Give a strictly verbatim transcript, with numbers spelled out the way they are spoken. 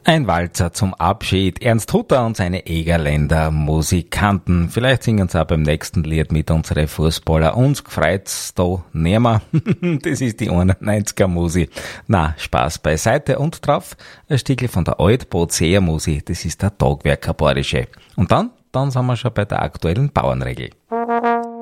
Ein Walzer zum Abschied. Ernst Hutter und seine Egerländer Musikanten. Vielleicht singen sie auch beim nächsten Lied mit, unsere Fußballer. Uns gefreut's da nimmer. Das ist die einundneunziger Musi. Na, Spaß beiseite und drauf ein Stückchen von der Altbozeer Musi. Das ist der Tagwerker Bayerische. Und dann, dann sind wir schon bei der aktuellen Bauernregel.